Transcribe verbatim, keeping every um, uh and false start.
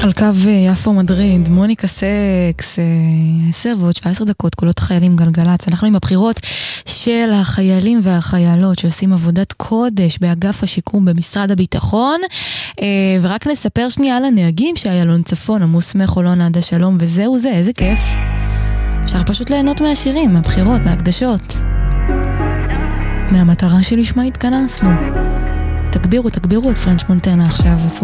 על קו יפו מדריד, מוניקה סקס, עשר ועוד שבע עשרה דקות, קולות החיילים גלגלץ. אנחנו עם הבחירות של החיילים והחיילות שעושים עבודת קודש באגף השיקום במשרד הביטחון, ורק נספר שנייה על הנהגים שאיילון צפון, עמוס מחולון עד השלום, וזהו זה, איזה כיף. אפשר פשוט ליהנות מהשירים, מהבחירות, מהקדשות, מהמטרה שלשמה התכנסנו. תגבירו, תגבירו את פרנץ' מונטנה עכשיו,